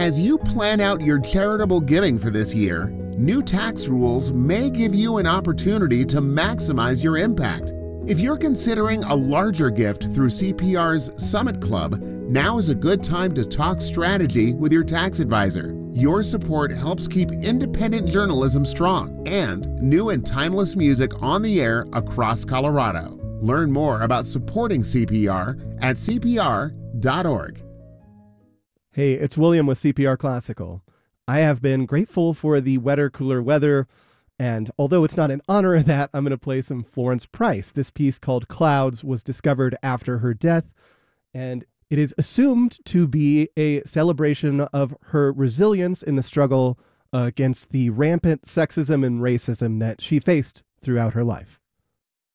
As you plan out your charitable giving for this year, new tax rules may give you an opportunity to maximize your impact. If you're considering a larger gift through CPR's Summit Club, now is a good time to talk strategy with your tax advisor. Your support helps keep independent journalism strong and new and timeless music on the air across Colorado. Learn more about supporting CPR at cpr.org. Hey, it's William with CPR Classical. I have been grateful for the wetter, cooler weather, and although it's not in honor of that, I'm going to play some Florence Price. This piece called Clouds was discovered after her death, and it is assumed to be a celebration of her resilience in the struggle against the rampant sexism and racism that she faced throughout her life.